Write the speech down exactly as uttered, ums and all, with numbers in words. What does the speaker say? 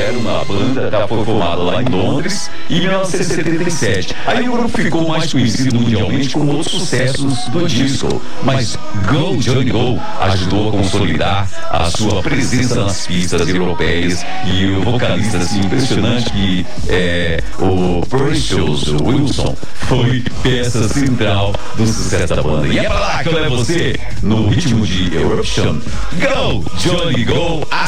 era uma banda, tá, foi formada lá em Londres em mil novecentos e setenta e sete. Aí o grupo ficou mais conhecido mundialmente com outros sucessos do disco, mas Go Johnny Go ajudou a consolidar a sua presença nas pistas europeias, e o vocalista assim, impressionante que é o Precious Wilson foi peça central do sucesso da banda. E é pra lá que eu levo você no ritmo de Eruption. Go Johnny Go!